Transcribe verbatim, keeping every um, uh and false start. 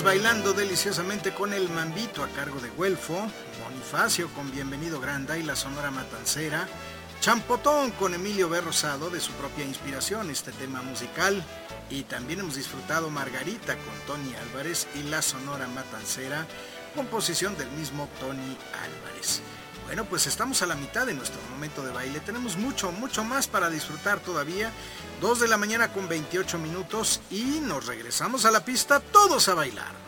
bailando deliciosamente con el Mambito a cargo de Güelfo, Bonifacio con Bienvenido Granda y la Sonora Matancera, Champotón con Emilio B. Rosado de su propia inspiración este tema musical, y también hemos disfrutado Margarita con Tony Álvarez y la Sonora Matancera, composición del mismo Tony Álvarez. Bueno, pues estamos a la mitad de nuestro momento de baile, tenemos mucho, mucho más para disfrutar todavía, dos de la mañana con veintiocho minutos y nos regresamos a la pista todos a bailar.